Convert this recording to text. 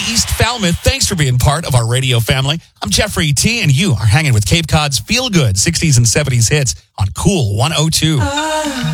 East Falmouth. Thanks for being part of our radio family. I'm Jeffrey T, and you are hanging with Cape Cod's Feel Good 60s and 70s hits on Cool 102.